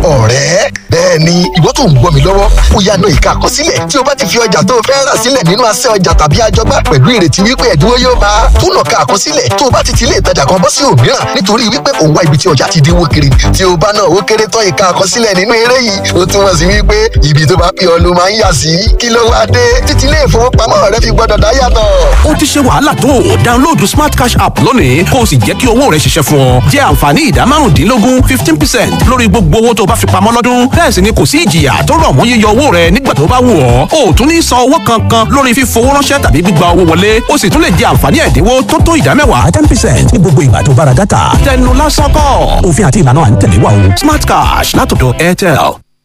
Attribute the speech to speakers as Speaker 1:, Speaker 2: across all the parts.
Speaker 1: ọ̀rẹ́. Bẹ́ẹ̀ni, ìwọ tó ń gbọ́ mi lọ́wọ́, ó yá ná ìka àkọsílẹ̀ tí o bá ti fi ọjà tó o fẹ́ rà sílẹ̀ nínú asẹ́ ọjà tàbí àjọgbá pẹ̀lú ìrètí wípé ẹ̀dínwó yóò bá a. Tún lọ ka àkọsílẹ̀ tó o bá ti ilé ìtajà kan bọ́ sí òmíràn nítorí wípé òun wá ibi tí ọjà ti dínwó kiri. Tí o bá náà ó kéré tán ìka àkọsílẹ̀ nínú eré yìí, ó túmọ̀ sí wípé ibi tó bá pè ọ́ ló máa ń yà sí. Kí ló wá dé? Títí ilé ìfowópamọ́ rẹ fi gbọ́dọ̀ dá yàtọ̀.
Speaker 2: Ó ti ṣe wàhálà tó. Download Smart Cash app lónìí kó o sì jẹ́ kí owó rẹ ṣiṣẹ́ fún ọ. Jẹ́ àǹfààní ìdá márùndínlógún 15% lórí gbogbo owó tó bá fi pamọ́ lọ́dún. Bẹ́ẹ̀ sì ni kò sí ìjìyà tó rọ̀ mọ́ yíyọ owó rẹ nígbà tó bá wù ọ́. O ò tún ní san owó kankan lórí fífowó ránṣẹ́ tàbí gbígba owó wọlé. O sì tún lè jẹ àǹfààní ẹ̀dínwó tó tó ìdá mẹ́wàá 10% ní gbogbo ìgbà tó bá ra dátà. Tẹnu lásán kọ́. Òfin àti ìlànà à ń tẹ̀lé wa o. Smart Cash látọ̀dọ̀ Airtel.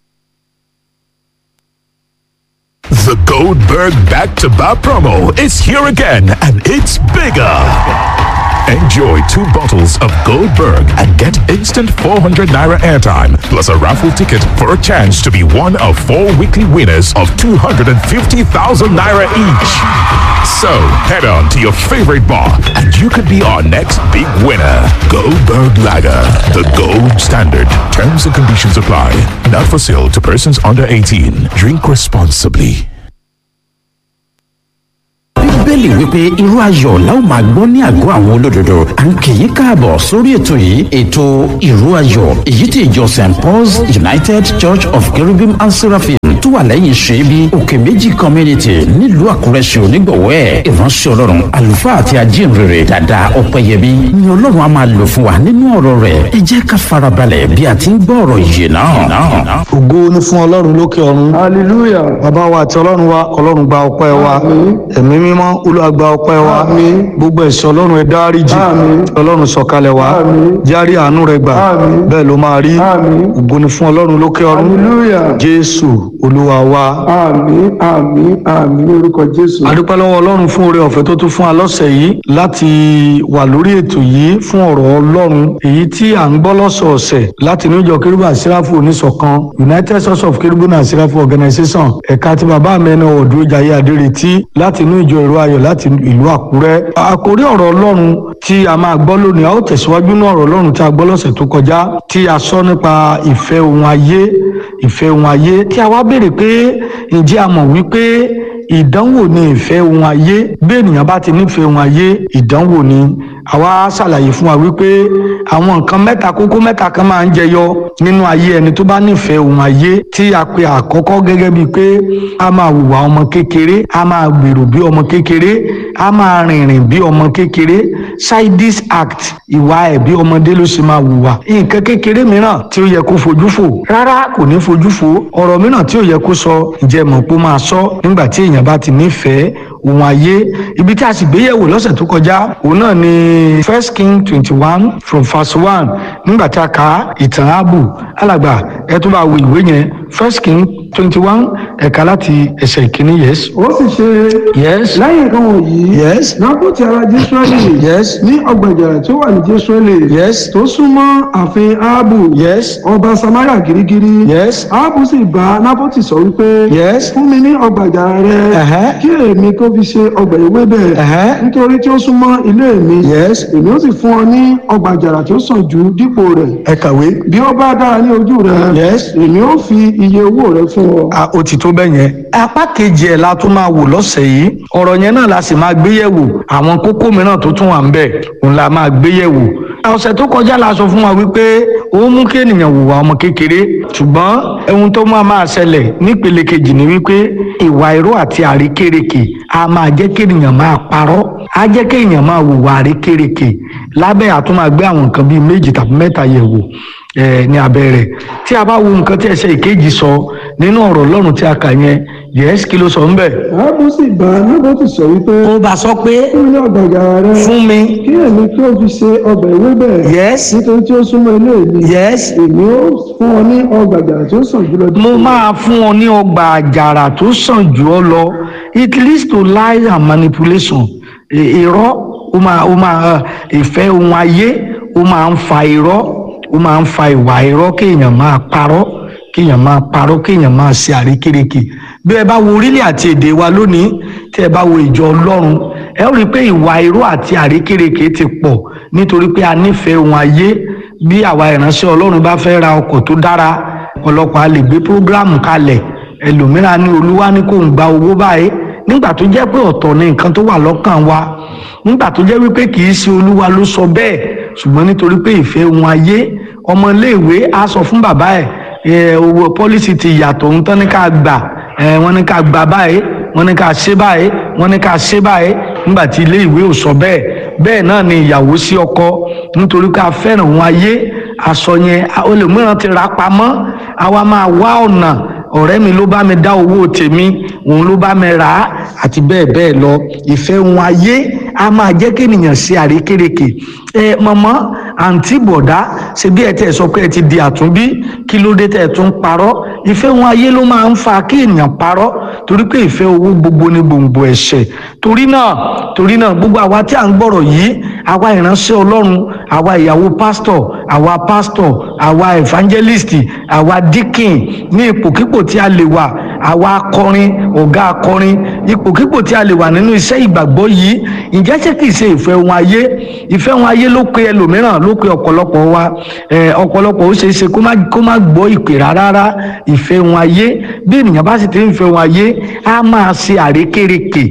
Speaker 3: The Goldberg back-to-back promo is here again, and it's bigger. Enjoy 2 bottles of Goldberg and get instant 400 naira airtime plus a raffle ticket for a chance to be one of 4 weekly winners of 250,000 naira each. So head on to your favorite bar and you could be our next big winner. Goldberg Lager, the gold standard. Terms and conditions apply. Not for sale to persons under 18. Drink responsibly.
Speaker 4: Bíbélì wípé irú ayọ̀ la ó máa gbọ́ ní àgọ́ àwọn olódodo. À ń kì í káàbọ̀ sórí ètò yìí, ètò irú ayọ̀, èyí tí ìjọ St. Paul's United Church of Cherubim and Seraphim tó wà lẹ́yìn ṣẹ́bí òkè méjì community nílùú Àkúrẹ́ ṣe onígbọ̀wọ́ ẹ̀. Ìránṣẹ́ Ọlọ́run àlùfáà àti ajínrere Dàda Ọpẹ́yẹmí ni Ọlọ́run á máa lò fún wa nínú ọ̀rọ̀ rẹ̀. Ẹ jẹ́ ká farabalẹ̀ bí a ti ń gbọ́ ọ̀rọ̀ ìyè náà.
Speaker 5: Ògo ni fún Ọlọ́run lókè ọ̀run. Hallelujah. Bàbá wa àti Ọlọ́run wa, Ọlọ́run gba ọpẹ́ wa. Ẹ̀mí mímọ́ Olúwa gba ọpẹ́ wa. Gbogbo ẹ̀ṣẹ̀ Ọlọ́run ẹ dáríjì. Ọlọ́run sọ̀kalẹ̀ wa. Járí àánú rẹ gbà. Bẹ́ẹ̀ ló máa rí. Ògo ni fún Ọlọ́run lókè ọ̀run. Jésù Olúwa wa.
Speaker 6: Àmín, àmín, àmín lórúkọ Jésù.
Speaker 5: A dúpẹ́ lọ́wọ́ Ọlọ́run fún oore ọ̀fẹ́ tó tún fún wa lọ́sẹ̀ yìí láti wà lórí ètò yìí fún ọ̀rọ̀ Ọlọ́run èyí tí à ń gbọ́ lọ́sọ̀ọ̀sẹ̀ láti inú ìjọ Kérúbù and Séráfù oníṣọ̀kan United Church of Kérúbù and Séráfù Organization ẹ̀ka tí bàbá mi ẹni ọ̀dọ́ Jaiye Adéretí láti inú ìjọ Ìró Ayọ̀ láti ìlú Àkúrẹ́. Àkórí ọ̀rọ̀ Ọlọ́run tí a máa gbọ́ lónìí, a ó tẹ̀síwájú ní ọ̀rọ̀ Ọlọ́run tí a gbọ́ lọ́sẹ̀ tó kọjá tí a sọ nípa ìfẹ́ ohun ayé tí a wá béèrè pé ǹjẹ́ a mọ̀ wípé ìdánwò ni ìfẹ́ ohun ayé? Bí ènìyàn bá ti nífẹ̀ẹ́ ohun ayé, ìdánwò ni. Àwa ṣàlàyé fún wa wípé àwọn nǹkan mẹ́ta, kókó mẹ́ta kan máa ń jẹyọ nínú ayé ẹni tó bá nífẹ̀ẹ́ ohun ayé, tí a pè àkọ́kọ́ gẹ́gẹ́ bíi pé a máa hùwà ọmọ kékeré, a máa gbèrò bí ọmọ kékeré, a máa rìnrìn bí ọmọ kékeré, childish act, ìwà ẹ̀ bí ọmọdé ló ṣe máa hùwà. Nǹkan kékeré mìíràn tí ó yẹ kó fojú fò, rárá kò ní fojú fò. Ọ̀rọ̀ mìíràn tí ó yẹ kó sọ, ǹjẹ́ mọ̀ pé ó máa sọ nígbà tí èèyàn bá ti nífẹ̀ẹ́ ohun ayé. Ibi tí a sì gbéyẹ̀wò lọ́sẹ̀ tó kọjá òun náà ni 1 King 21 from verse 1 nígbà tí a kà ìtàn Ábù. Alàgbà ẹ tún bá wo ìwé yẹn 1 King 21 ẹ̀ka láti ẹsẹ̀ ìkíní. Yes.
Speaker 6: Ó sì ṣe lẹ́yìn nǹkan wọ̀nyí. Nábótì ará Jesreeli ní ọgbà ìjàrà tí ó wà ní Jesreeli tó súnmọ́ ààfin Áhábù ọba Samaria gírígírí. Áhábù sì bá Nábótì sọ wípé fún mi ní ọgbà ìjàrà rẹ kí èmi kó fi ṣe ọgbà ewébẹ̀ nítorí tí ó súnmọ́ ilé mi. Èmi ó sì fún ọ ní ọgbà ìjàrà tí ó sàn jù dípò rẹ̀.
Speaker 5: Ẹ kàwé.
Speaker 6: Bí ó bá dára ní ojú rẹ èmi ó fi iye owó rẹ fún ọ.
Speaker 5: Ó ti tó bẹ́ẹ̀ yẹn. Apá kejì ẹ̀ la tún máa wò lọ́sẹ̀ yìí. Ọ̀rọ̀ yẹn náà la sì máa gbé yẹ̀wò. Àwọn kókó mìíràn tó tún wà ń bẹ̀ òun la máa gbé yẹ̀wò. Ọ̀sẹ̀ tó kọjá la sọ fún wa wípé ó mú kí ènìyàn hùwà ọmọ kékeré, ṣùgbọ́n ohun tó máa ṣẹlẹ̀ nípele kejì ni wípé ìwà irọ́ àti àrékérekè a máa jẹ́ kí ènìyàn máa parọ́, á jẹ́ kí ènìyàn máa hùwà àrékérekè. Lábẹ́ àtúmọ̀ gbé àwọn nǹkan bíi 2 tàbí 3 yẹ̀wò ní abẹ́ rẹ̀. Tí a bá wo nǹkan tí ẹsẹ̀ ìkejì sọ nínú ọ̀rọ̀ Ọlọ́run tí a kà yẹn, kí ló sọ ń bẹ̀?
Speaker 6: Áhábù sì bá Nábótì sọ wípé
Speaker 5: ó bá sọ pé
Speaker 6: fún mi ní ọgbà ìjàrà rẹ
Speaker 5: fún mi
Speaker 6: kí èmi kí ó fi ṣe ọgbà ewébẹ̀ nítorí tí ó súnmọ́ ilé mi. Èmi ó fún ọ ní ọgbà ìjàrà tí ó sàn jù lọ.
Speaker 5: Mo máa fún ọ ní ọgbà àjàrà tó sàn jù ọ lọ. It leads to lies and manipulation. Irọ́ ó máa ìfẹ́ ohun ayé ó máa ń fa irọ́, ó máa ń fa ìwà irọ́, kéèyàn máa parọ́, kéèyàn máa ṣe àrékérekè. Bí ẹ bá wo orílẹ̀ àti èdè wa lónìí, tí ẹ bá wo ìjọ Ọlọ́run, ẹ ó rí i pé ìwà irọ́ àti àrékérekè ti pọ̀ nítorí pé a nífẹ̀ẹ́ ohun ayé. Bí àwa ìránṣẹ́ Ọlọ́run bá fẹ́ ra ọkọ̀ tó dára, ọ̀pọ̀lọpọ̀ a lè gbé prógráàmù kalẹ̀ ẹlòmíràn ní olúwa ní kò ń gba owó báyìí nígbà tó jẹ́ pé ọ̀tọ̀ ni nǹkan tó wà lọ́kàn wa nígbà tó jẹ́ wípé kì í ṣe olúwa ló sọ bẹ́ẹ̀ ṣùgbọ́n nítorí pé ìfẹ́ wọn ayé ọmọléèwé á sọ fún bàbá ẹ̀ owó pọ́lísì ti yàtọ̀ ń tán ní ká gbà wọ́n ní ká gbà báyìí wọ́n ní ká ṣe báyìí wọ́n ní ká ṣe báyìí nígbà tí ilé ìwé ò sọ bẹ́ẹ̀ náà ni ìyàwó sí ọkọ nítorí ká fẹ́ràn wọn ayé aṣọ yẹn olèmíràn ti rà pamọ́ àwa máa wá ọ̀nà ọ̀rẹ́ mi ló bá mi dá owó tèmi òun ló bá mi rà á àti bẹ́ẹ̀ bẹ́ẹ̀ lọ ìfẹ́ wọn ayé a máa jẹ́ kí ènìyàn ṣe àrékérekè mọ̀mọ́ àǹtí bọ̀dá ṣe bí ẹ tẹ̀ sọ pé ẹ ti di àtúnbí kí ló dé tẹ̀ tún parọ́ ìfẹ́ wọn ayé ló máa ń fa kí ènìyàn parọ́ torí pé ìfẹ́ owó gbogbo ní gbòǹgbò ẹ̀ṣẹ̀ torí náà gbogbo àwa tí à ń gbọ́rọ̀ yìí àwa ìránṣẹ́ ọlọ́run àwa ìyàwó pásítọ̀ àwa evangelist àwa deacon ní ipòkípò tí a lè wà àwa akọrin ọ̀gá akọrin ipòkípò tí a lè wà nínú iṣẹ́ ìgbàgbọ́ yìí ǹjẹ́ ṣé kìí ṣe ìfẹ́ wọn ayé ló pe ẹlòmíràn ló pe ọ̀pọ̀lọpọ̀ wa ọ̀pọ̀lọpọ̀ ó ṣe é ṣe kó má gbọ́ ìpè rárá ìfẹ́ wọn ayé bí ènìyàn bá sì ti ń fẹ́ wọn ayé á máa ṣe àrékérekè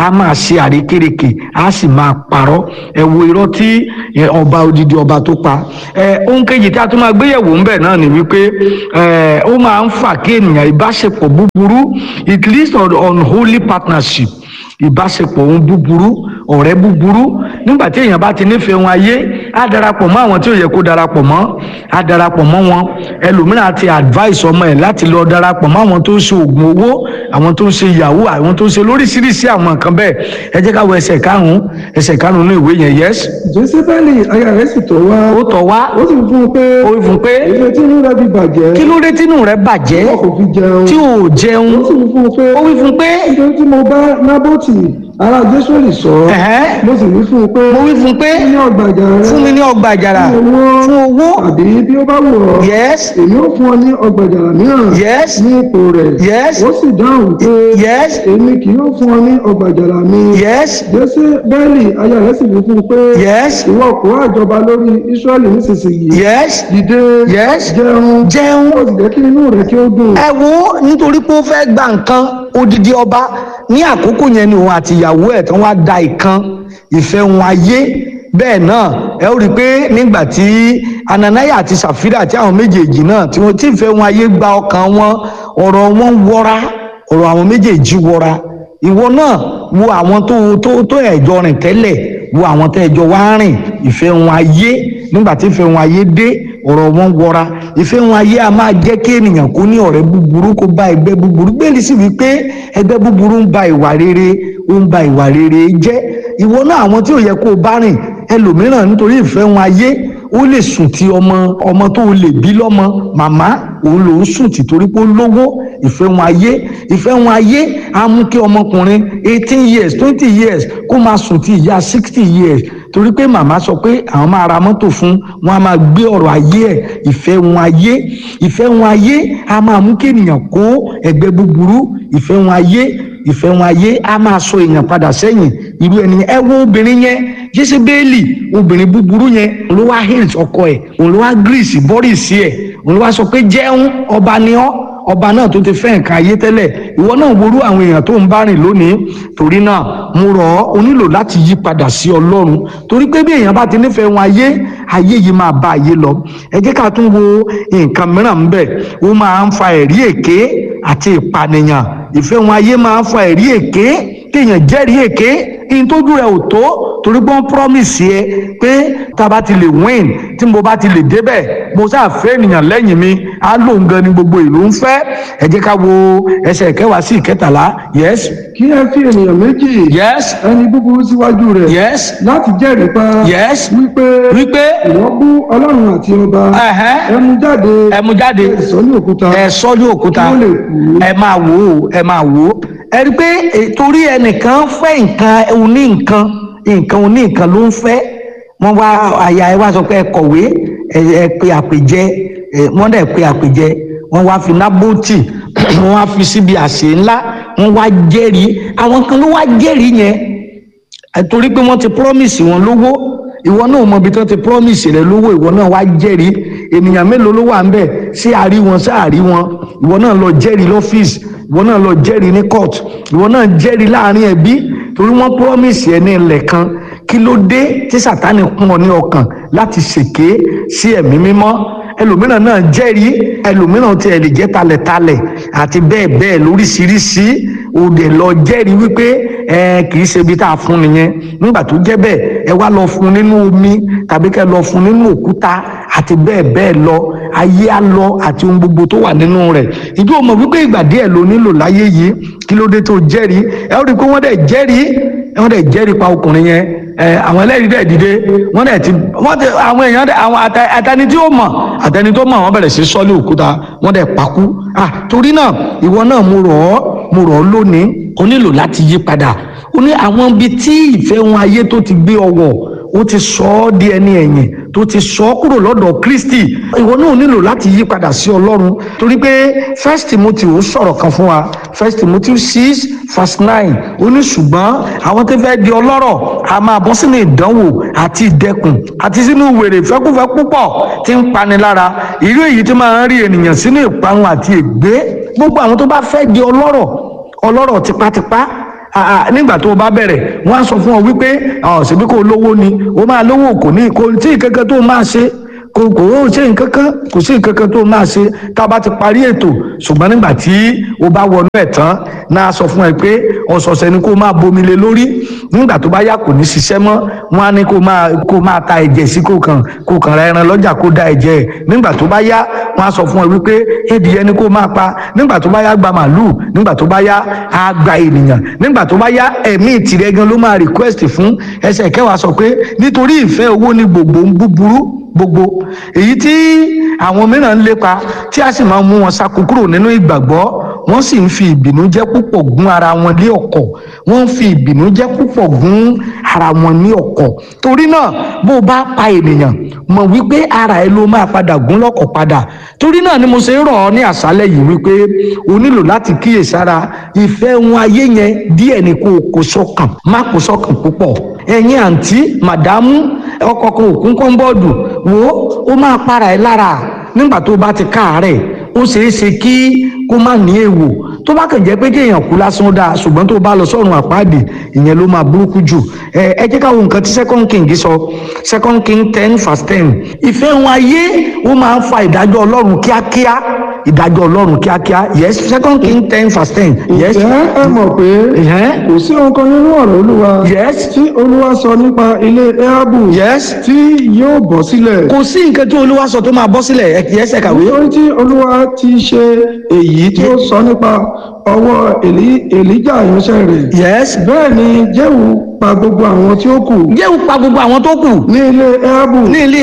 Speaker 5: á sì máa parọ́ ẹ wo irọ́ tí odidi ọba tó pa ohun kejì tí a tún máa gbéyẹ̀wò ń bẹ̀ náà ni wípé ó máa ń fà kí ènìyàn ìbáṣepọ̀ búburú it leads on unholy partnership ìbáṣepọ̀ ohun búburú ọ̀rẹ́ búburú nígbà tí èèyàn bá ti nífẹ̀ẹ́ wọn ayé á darapọ̀ mọ́ àwọn tí ò yẹ kó darapọ̀ mọ́ á darapọ̀ mọ́ wọn ẹlòmíràn ti advice ọmọ ẹ̀ láti lọ darapọ̀ mọ́ àwọn tó ń ṣe oògùn owó àwọn tó ń ṣe yahoo àwọn tó ń ṣe lóríṣiríṣi àwọn nǹkan bẹ́ẹ̀ ẹ jẹ́ ká wo ẹsẹ̀ karùn-ún ní ìwé yẹn yes.
Speaker 6: Jósẹ́fẹ́lì aya rẹ̀ sì tọ̀ wá.
Speaker 5: ó tọ̀ wá.
Speaker 6: ó sì fún un pé. ìfẹ́ tí inú rẹ̀ fi bàjẹ́.
Speaker 5: kí ló dé tí inú rẹ̀ bàjẹ́.
Speaker 6: wọn kò fi jẹun.
Speaker 5: tí ò jẹun.
Speaker 6: ó sì fún un pé.
Speaker 5: ó wí fún un pé.
Speaker 6: nítorí tí mo bá Nábótì ará Jésùrì sọ. mo sì wí fún un pé. fún mi ní ọgbà àjàrà. fún owó. àbí bí ó bá wù ọ́.
Speaker 5: yes.
Speaker 6: èmi ó fún ọ ní ọgbà àjàrà mìíràn.
Speaker 5: yes.
Speaker 6: ní ipò rẹ̀.
Speaker 5: yes.
Speaker 6: ó sì dáhùn pé.
Speaker 5: yes.
Speaker 6: èmi kì yóò fún ọ ní ọgbà àjàrà mi.
Speaker 5: yes.
Speaker 6: Jósẹ́fẹ́lì aya rẹ̀ sì wí fún un pé.
Speaker 5: yes.
Speaker 6: ìwọ kò wá ìjọba lórí Ísírẹ́lì nísinsìnyí.
Speaker 5: yes.
Speaker 6: dìde.
Speaker 5: yes.
Speaker 6: jẹun. ó sì jẹ́ kí inú rẹ̀ kí ó dùn.
Speaker 5: ẹ wo nítorí pé ó fẹ́ gba nǹkan odidi ọba ní àkókò yẹn ni òun àti ìyàwó ẹ̀ tán wá da ìkan ìfẹ́ wọn ayé bẹ́ẹ̀ náà ẹ ó rí i pé nígbà tí Ananiya àti Sàfírà àti àwọn méjèèjì náà tí wọ́n ti ìfẹ́ wọn ayé gba ọkàn wọn ọ̀rọ̀ wọn wọra ọ̀rọ̀ àwọn méjèèjì wọra ìwọ náà wo àwọn tó ẹ̀jọ rìn tẹ́lẹ̀ wo àwọn tó ẹ̀jọ wá rìn ìfẹ́ wọn ayé nígbà tí ìfẹ́ wọn ayé dé ọ̀rọ̀ wọn wọra ìfẹ́ wọn ayé a máa jẹ́ kí ènìyàn kó ní ọ̀rẹ́ búburú kó bá ẹgbẹ́ búburú gbélé sí wípé ẹgbẹ́ búburú ń ba ìwà rere jẹ́ ìwọ náà àwọn tí ò yẹ kó o bá rìn ẹlòmíràn nítorí ìfẹ́ wọn ayé ó lè sùn tí ọmọ tó lè bí lọ́mọ màmá òun lòún sùn tí torí pé ó lówó ìfẹ́ wọn ayé á mú kí ọmọkùnrin 18 years 20 years kó máa sùn tí ìyá 60 years torí pé màmá sọ pé àwọn máa ra mọ́tò fún wọn a máa gbé ọ̀rọ̀ ayé ẹ̀ ìfẹ́ wọn ayé a máa mú kí ènìyàn kó ẹgbẹ́ búburú ìfẹ́ wọn ayé a máa sọ èèyàn padà sẹ́yìn irú ẹni ẹ wo obìnrin yẹn Jésébélì obìnrin búburú yẹn òun ló wá hate ọkọ ẹ̀ òun ló wá gírísì bọ́rìsì ẹ̀ òun ló wá sọ pé jẹun ọba ni ọ́ ọba náà tó ti fẹ́ nǹkan ayé tẹ́lẹ̀ ìwọ náà worú àwọn èèyàn tó ń bá rìn lónìí torí náà mo rọ̀ ọ́ o nílò láti yí padà sí Ọlọ́run torí pé bí èèyàn bá ti nífẹ̀ẹ́ wọn ayé yìí máa bá ayé lọ ẹ jẹ́ ká tún wo nǹkan mìíràn ńbẹ̀ ó máa ń fa ẹ̀rí èké àti ìpànìyàn ìfẹ́ wọn ayé máa ń fa ẹ̀rí èké kéèyàn jẹ́rìí èké kí n tójú rẹ̀ ò tó torí pé wọ́n promise ẹ pé tá a bá ti lè win tí mo bá ti lè débẹ̀ mo sáà fẹ́ ènìyàn lẹ́yìn mi á lóun gan ni gbogbo ìlú ń fẹ́ ẹ jẹ́ ká wo ẹsẹ̀ ìkẹwàá sí ìkẹtàlá yes.
Speaker 6: kí ẹ fi ènìyàn méjì.
Speaker 5: yes.
Speaker 6: ẹni búburú síwájú rẹ̀.
Speaker 5: yes.
Speaker 6: láti jẹ́rìí pa.
Speaker 5: yes.
Speaker 6: wípé ìwọ bú Ọlọ́run àti ọba. ẹ mú jáde. ẹ sọ ní òkúta. kí ó lè kú.
Speaker 5: ẹ máa wò ó ẹ rí i pé torí ẹnìkan fẹ́ nǹkan oní nǹkan ló ń fẹ́ wọ́n wá àyà ẹ wá sọ pé ẹ kọ̀wé ẹ pe àpèjẹ wọ́n dẹ̀ pe àpèjẹ wọ́n wá fi Nábótì wọ́n wá fi síbi àsè ńlá wọ́n wá jẹ́rìí àwọn kan ló wá jẹ́rìí yẹn torí pé wọ́n ti promise wọn lówó ìwọ náà mọ ibi tí wọ́n ti promise rẹ lówó ìwọ náà wá jẹ́rìí ènìyàn mélòó ló wà ń bẹ̀, ṣé a rí wọn ṣé a rí wọn. Ìwọ náà lọ jẹ́rìí lọ́fíìsì, ìwọ náà lọ jẹ́rìí ní court, ìwọ náà jẹ́rìí láàrin ẹbí, torí wọ́n promise ẹ ní ilẹ̀ kan. Kí ló dé tí Sátánì kún ọ ní ọkàn láti ṣèké sí ẹ̀mí mímọ́? Ẹlòmíràn náà jẹ́rìí, ẹlòmíràn tí ẹ lè jẹ́ talẹ̀talẹ̀ àti bẹ́ẹ̀ bẹ́ẹ̀ lóríṣiríṣi. Òde lọ jẹ́rìí wípé kì í ṣe ibi tá a fún nìyẹn. Nígbà tó jẹ́ bẹ́ẹ̀, ẹ wá lọ fún nínú omi tàbí kẹ́ lọ fún nínú òkúta àti bẹ́ẹ̀ bẹ́ẹ̀ lọ. Ayé á lọ àti ohun gbogbo tó wà nínú rẹ̀. Ìjọ o mọ̀ wípé ìgbà díẹ̀ ló nílò láyé yìí. Kí ló dé tó jẹ́rìí? Ẹ ó rí i pé wọ́n dẹ̀ jẹ́rìí pa ọkùnrin yẹn. Àwọn ẹlẹ́rìí dẹ̀ dìde, wọ́n àwọn èèyàn àwọn àtẹni tí ó mọ̀ àtẹni tó mọ̀ wọ́n bẹ̀rẹ̀ sí sọ́lé òkúta, wọ́n dẹ̀ pakú. Torí náà ìwọ náà mo rọ̀ ọ́ lónìí, o nílò láti yí padà. O ní àwọn ibi tí ìfẹ́ wọn ayé tó ti gbé ọwọ́, ó ti sọ ọ́ di ẹni ẹ̀yìn, tó ti sọ ọ́ kúrò lọ́dọ̀ Kristi. Ìwọ náà nílò láti yí padà sí Ọlọ́run, torí pé 1 Timothy ó sọ̀rọ̀ kan fún wa. 1 Timothy 6:9 ó ní ṣùgbọ́n àwọn tó fẹ́ di ọlọ́rọ̀ a máa bọ́ sínú ìdánwò àti ìdẹkùn àti sínú wèrè ìfẹ́kúfẹ́ púpọ̀ tí ń pani lára, irú èyí tí máa ń rí ènìyàn sínú ìparun àti ègbé. Gbogbo àwọn tó bá fẹ́ di ọlọ́rọ̀ tipátipá, nígbà tó o bá bẹ̀rẹ̀ wọ́n á sọ fún ọ wípé ṣèbí kò lówó ni o máa lówó, kò tí ì kankan tó máa ṣe, kò sí nǹkankan tó máa ṣe tá a bá ti parí ètò. Ṣùgbọ́n nígbà tí o bá wọnú ẹ̀ tán náà sọ fún ẹ pé ọ̀sọ̀ọ̀sẹ̀ ni kó máa bomi lé lórí. Nígbà tó bá yá kò ní ṣiṣẹ́ mọ́, wọ́n á ní kó máa ta ẹ̀jẹ̀ sí kó kàn ra ẹran lọ́jà kó da ẹ̀jẹ̀ ẹ̀. Nígbà tó bá yá wọ́n á sọ fún ẹ wípé ẹdìyẹ ni kó máa pa. Nígbà tó bá yá gba màálùú, nígbà tó bá yá á gba ènìyàn. Nígbà tó bá yá ẹ̀mí tìrẹ gan ló máa request fún. Ẹsẹ̀ kẹwàá sọ pé nítorí ìfẹ́ owó ní gbogbo ń búburú gbogbo, èyí tí àwọn mìíràn ń lépa tí a sì máa mú wọn sáko kúrò nínú ìgbàgbọ́. Wọ́n sì ń fi ìbìnújẹ́ púpọ̀ gún ara wọn lé ọ̀kọ̀. Wọ́n ń fi ìbìnújẹ́ púpọ̀ gún ara wọn ní ọ̀kọ̀. Torí náà bó o bá pa ènìyàn, mọ̀ wípé ara ẹ ló máa padà gún lọ́kọ̀ padà. Torí náà ni mo ṣe rọ̀ ọ́ ní àṣálẹ́ yìí wípé o nílò láti kíyèsára ìfẹ́ wọn ayé yẹn. Díẹ̀ ni kò sọ́kàn, má kò sọ́kàn púpọ̀. Ẹ̀yin àǹtí màdámù ọkọ̀ kan òkú kọ́ńbọ́ọ̀dù wo, ó máa para ẹ lára nígbà tó bá ti káàárẹ̀. Ó ṣeé ṣe kí kó má ní èèwọ̀. Tó bá kàn jẹ́ pé kéèyàn kú lásán dáa, ṣùgbọ́n tó bá lọ sọ́run àpáàdì ìyẹn ló máa burúkú jù. Ẹ jẹ́ ká wo nǹkan tí 2 King sọ, 2 King 10:10. Ìfẹ́ wọn ayé ó máa ń fa ìdájọ́ Ọlọ́run kíákíá. Ìdájọ́ Ọlọ́run kíákíá. Yes, 2 King 10:10. Yes.
Speaker 6: Ẹ mọ̀ pé kò sí ohun kan nínú ọ̀rọ̀ Olúwa.
Speaker 5: Yes.
Speaker 6: Tí Olúwa sọ nípa ilé Éhábù.
Speaker 5: Yes.
Speaker 6: Tí yóò bọ́ sílẹ̀.
Speaker 5: Kò sí nǹkan tí Olúwa sọ tó máa bọ́ sílẹ̀. Ẹ kàwé.
Speaker 6: Nítorí tí Olúwa ti ṣe èyí tí ó sọ nípa ọwọ́ Èlíjà ìránṣẹ́ rẹ̀.
Speaker 5: Yes.
Speaker 6: Bẹ́ẹ̀ ni Jéhù pa gbogbo àwọn tí ó kù.
Speaker 5: Jéhù pa gbogbo àwọn tó kù.
Speaker 6: Ní ilé Éhábù.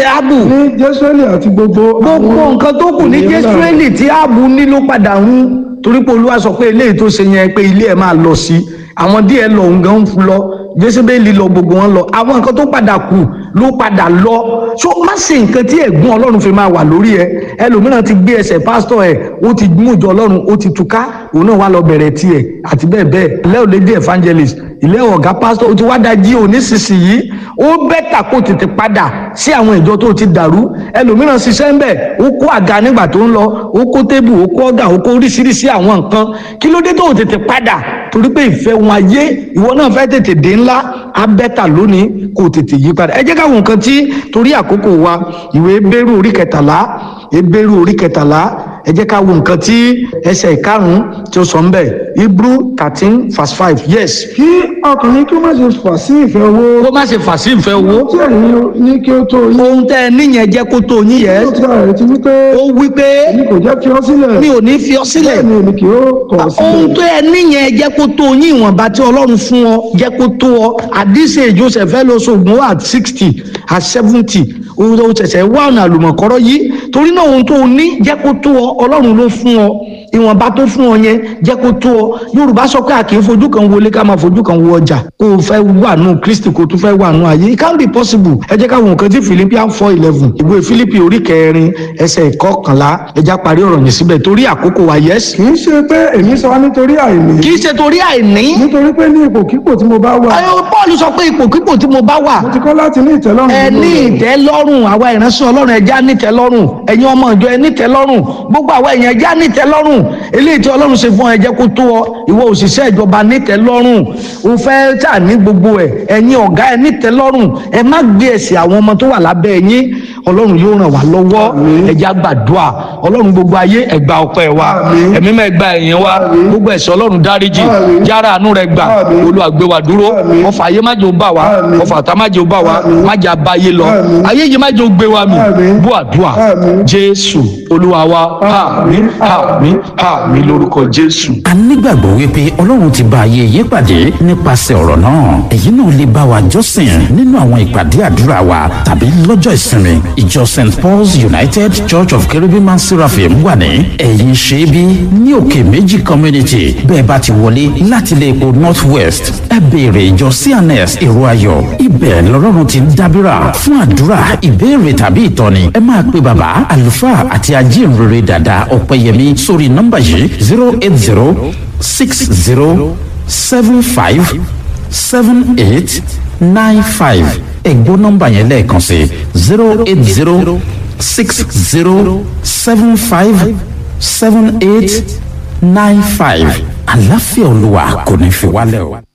Speaker 5: Ní
Speaker 6: Jésúrẹ́lì àti gbogbo
Speaker 5: nǹkan tó kù ní Jésúrẹ́lì tí Áhábù ní ló padà ń. Torí pé Olúwa sọ pé eléyìí tó ṣe yẹn pé ilé ẹ̀ máa lọ sí. Àwọn díẹ̀ lọ òun gan ń lọ, Jésébélì lọ, gbogbo wọn lọ. Àwọn nǹkan tó padà kù ló padà lọ. So má ṣe nǹkan tí ẹ̀gún Ọlọ́run fi máa wà lórí ẹ. Ẹlòmíràn ti gbé ẹsẹ̀ pásítọ̀ ẹ̀, ó ti mú ìjọ Ọlọ́run, ó ti túká, òun náà wá lọ bẹ̀rẹ̀ tiẹ̀ àti bẹ́ẹ̀ bẹ́ẹ̀. Ilé ò lè dé evangelist, ilé ọ̀gá pásítọ̀, ó ti wá dájí òní sísìnyí. Ó bẹ́tà kó tètè padà sí àwọn ìjọ tó ti dàrú. Ẹlòmíràn ṣiṣẹ́ ń bẹ̀, ó kó àga nígbà tó ń lọ, ó kó tébù, ó kó ọ̀gá, ó kó oríṣiríṣi àwọn nǹkan. Kí ló dé tó tètè padà? Torí pé ìfẹ́ wọn ayé, ìwọ náà fẹ́ tètè dé ńlá, á bẹ́tà lónìí kó tètè yí padà. Ẹ jẹ́ káwọn nǹkan tí torí àkókò wa, ìwé Hébérù orí 13, ẹ jẹ́ ká wo nǹkan tí ẹsẹ̀ ìkarùn-ún tí ó sọ ń bẹ̀. Hebrew 13:5. Yes.
Speaker 6: Kí ọkùnrin kí ó má ṣe fà sí ìfẹ́ owó.
Speaker 5: Kó má ṣe fà sí ìfẹ́ owó.
Speaker 6: Tí ẹ̀yin ní kí ó tó yín.
Speaker 5: Ohun tẹ́ ẹ níyẹn jẹ́ kó tó yín. Yes.
Speaker 6: Ó ti rẹ̀ ti wípé.
Speaker 5: Ó wípé.
Speaker 6: Èmi kò jẹ́ fi ọ́ sílẹ̀.
Speaker 5: Mi ò ní fi ọ́ sílẹ̀.
Speaker 6: Bẹ́ẹ̀ ni èmi kì yóò kọ̀ ọ́ sílẹ̀.
Speaker 5: Ohun tó ẹ níyẹn jẹ́ kó tó yín, ìwọ̀nba tí Ọlọ́run fún ọ jẹ́ kó tó ọ. Àdìsẹ́ Joseph fẹ́ lọ sóògùn at 60 at 70. Ohun ṣẹ̀ṣẹ̀ wà ọ̀nà àlùmọ̀kọ́rọ́ yìí. Torí náà ohun tó ní jẹ́ kó tó ọ, Ọlọ́run ló fún ọ. ìwọ̀nba tó fún ọ yẹn jẹ́ kó tó ọ. Yorùbá sọ pé a kì í fojú kan wọlé ká máa fojú kan wo ọjà kó o fẹ́ wà nù Kristi kó o tún fẹ́ wà nù ayé. It can be possible. Ẹ jẹ́ ká wo nǹkan tí Philippians 4:11 ìwé Fílípì orí 4 ẹsẹ̀ 11 ẹ já parí ọ̀rọ̀ yẹn síbẹ̀ torí àkókò wa. Yes.
Speaker 6: kì í ṣe pé èmi sọ nítorí àìní.
Speaker 5: kì í ṣe torí àìní.
Speaker 6: nítorí pé ní ipòkípò tí mo bá wà.
Speaker 5: Paul sọ pé ipòkípò tí mo bá wà.
Speaker 6: mo ti kọ́ láti ní ìtẹ́lọ́rùn.
Speaker 5: ẹ ní ìtẹ́lọ́rùn. àwa ìránṣẹ́ Ọlọ́run ẹja ní ìtẹ́lọ́rùn. ẹ̀yin ọmọ ìjọ ẹ ní ìtẹ́lọ́rùn. gbogbo àwa èèyàn ẹja ní ìtẹ́lọ́rùn. eléyìí tí Ọlọ́run ṣe fún ẹ jẹ́ kó tó ọ. ìwọ òṣìṣẹ́ ìjọba ní ìtẹ́lọ́rùn. o fẹ́ tà ní gbogbo ẹ̀. ẹ̀yin ọ̀gá ẹ ní ìtẹ́lọ́rùn. ẹ má gbé ẹ̀sìn àwọn ọmọ tó wà lábẹ́ yín. Ọlọ́run yóò ràn wá lọ́wọ́. ẹja gbàdúrà. Ọlọ́run gbogbo ayé ẹ gba ọpẹ́ wa. ẹ̀mí mẹ́ gba ẹ̀yìn wa. gbogbo ẹ̀ṣẹ̀ Ọlọ́run dáríjì. yára àánú rẹ gbà. Olúwa gbé wa dúró. ọfà ayé má jẹ́ ó bà wá. ọfà tá má jẹ́ ó bà wá. má jẹ́ abáyé lọ. ayé yìí má jẹ́ ó gbé wa mì. bú àdúrà Jésù Olúwa wa. àmín àmín àmín lórúkọ Jésù.
Speaker 4: a nígbàgbọ́ wípé Ọlọ́run ti bá ayé yé pàdé nípasẹ̀ ọ̀rọ̀ náà. èyí náà lè bá wa jọ́sìn nínú àwọn ìpàdé àdúrà wa tàbí lọ́jọ́ ìsinmi. ìjọ St. Paul's United Church of Cherubim and Seraphim wà ní ẹ̀yìn ṣẹ́bí ní òkè méjì community. bẹ́ẹ̀ bá ti wọlé láti ilé epo North West ẹ béèrè ìjọ CNS èrò ayọ̀. ibẹ̀ lọ́rọ́run ti ń dábìrà fún àdúrà ìbéèrè tàbí ìtọ́ni. ẹ máa pe bàbá àlùfáà àti ajínrere dàda Ọ̀pẹ́yẹmí sórí nọ́mbà yìí 08060757895. ẹ̀gbọ́n nọ́mbà yẹn lẹ́ẹ̀kan sí 08060757895. àlàáfíà Olúwa kò ní fi wálẹ̀ o.